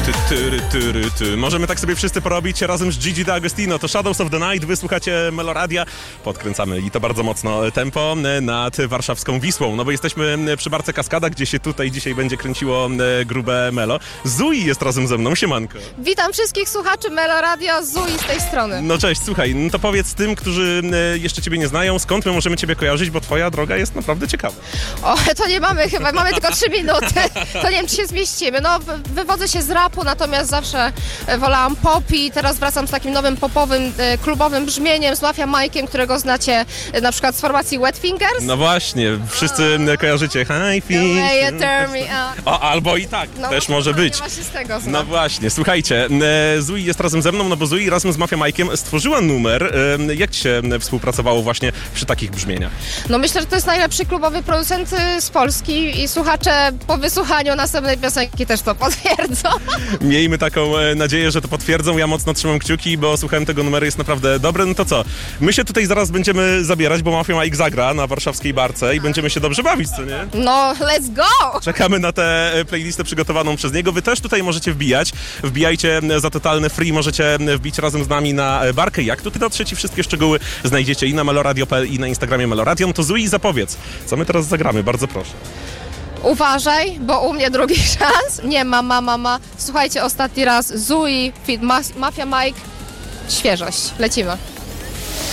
Możemy tak sobie wszyscy porobić razem z Gigi D'Agostino. To Shadows of the Night, wysłuchacie Meloradia. Podkręcamy i to bardzo mocno tempo nad warszawską Wisłą. No bo jesteśmy przy Barce Kaskada, gdzie się tutaj dzisiaj będzie kręciło grube Melo. Zui jest razem ze mną, siemanko. Witam wszystkich słuchaczy Meloradio, Zui z tej strony. No cześć, słuchaj, no to powiedz tym, którzy jeszcze ciebie nie znają, skąd my możemy ciebie kojarzyć, bo twoja droga jest naprawdę ciekawa. O, to nie mamy chyba, mamy tylko 3 minuty. To nie wiem, czy się zmieścimy. No, wywodzę się z rapu, natomiast zawsze wolałam pop i teraz wracam z takim nowym popowym, klubowym brzmieniem, z Mafia Mike'iem, którego znacie na przykład z formacji Wet Fingers. No właśnie, wszyscy kojarzycie High Feet. O, albo i tak, no, też może być. Właśnie z tego znam. No właśnie, słuchajcie, Zui jest razem ze mną, no bo Zui razem z Mafia Mike'iem stworzyła numer. Jak ci się współpracowało właśnie przy takich brzmieniach? No myślę, że to jest najlepszy klubowy producent z Polski i słuchacze po wysłuchaniu następnej piosenki też to potwierdzą. Miejmy taką nadzieję, że to potwierdzą. Ja mocno trzymam kciuki, bo słuchałem tego numeru, jest naprawdę dobry. No to co? My się tutaj zaraz będziemy zabierać, bo Mafia Mike zagra na warszawskiej Barce i będziemy się dobrze bawić, co nie? No, let's go! Czekamy na tę playlistę przygotowaną przez niego. Wy też tutaj możecie wbijać. Wbijajcie za totalny free, możecie wbić razem z nami na Barkę. Jak tutaj dotrzeć i wszystkie szczegóły znajdziecie i na meloradio.pl i na Instagramie Meloradio. No to Zui, zapowiedz, co my teraz zagramy, bardzo proszę. Uważaj, bo u mnie drugi szans. Nie ma, mama. Słuchajcie, ostatni raz Zui, feat Mafia Mike. Świeżość. Lecimy.